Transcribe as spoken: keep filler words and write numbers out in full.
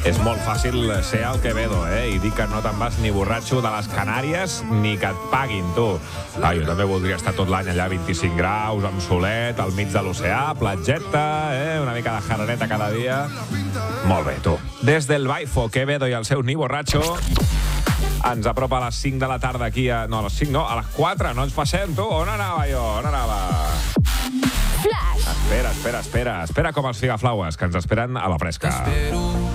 És molt fàcil ser el Quevedo, eh? I dir que no te'n vas ni borratxo de les Canàries ni que et paguin, tu. Ah, jo també voldria estar tot l'any allà a vint-i-cinc graus, amb solet, al mig de l'oceà, platgeta, eh? Una mica de jaraneta cada dia. Molt bé, tu. Des del Baifo, Quevedo i el seu ni borratxo ens apropa a les cinc de la tarda aquí a... No, a les cinc no, a les quatre. No ens passem, tu. On anava jo? On anava? Flash. Espera, espera, espera. Espera com els figaflaues, que ens esperen a la fresca.